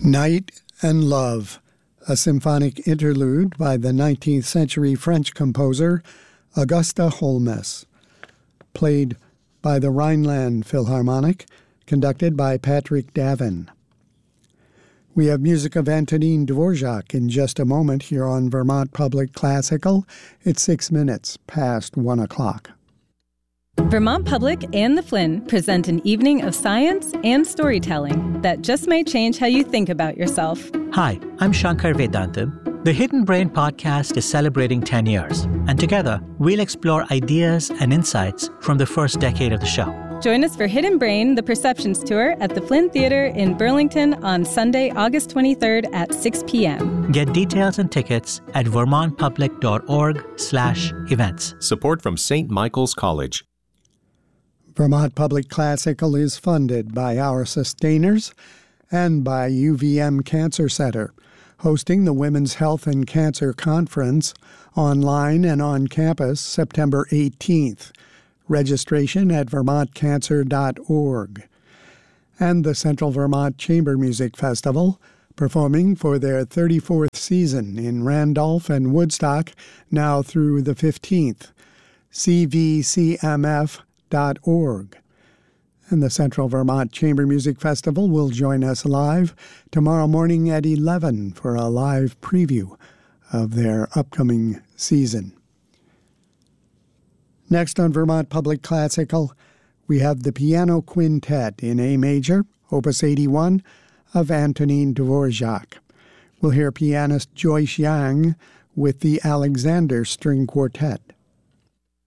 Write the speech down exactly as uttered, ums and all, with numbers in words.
Night and Love, a symphonic interlude by the nineteenth century French composer Auguste Holmes, played by the Rhineland Philharmonic, conducted by Patrick Davin. We have music of Antonin Dvorak in just a moment here on Vermont Public Classical. It's six minutes past one o'clock. Vermont Public and the Flynn present an evening of science and storytelling that just may change how you think about yourself. Hi, I'm Shankar Vedantam. The Hidden Brain podcast is celebrating ten years, and together we'll explore ideas and insights from the first decade of the show. Join us for Hidden Brain, the Perceptions Tour at the Flynn Theater in Burlington on Sunday, August twenty-third at six p.m. Get details and tickets at vermontpublic.org slash events. Support from Saint Michael's College. Vermont Public Classical is funded by our sustainers and by U V M Cancer Center, hosting the Women's Health and Cancer Conference online and on campus September eighteenth. Registration at vermont cancer dot org. And the Central Vermont Chamber Music Festival, performing for their thirty-fourth season in Randolph and Woodstock, now through the fifteenth. C V C M F dot org. And the Central Vermont Chamber Music Festival will join us live tomorrow morning at eleven for a live preview of their upcoming season. Next on Vermont Public Classical, we have the Piano Quintet in A major, Opus eighty-one, of Antonin Dvorak. We'll hear pianist Joyce Yang with the Alexander String Quartet.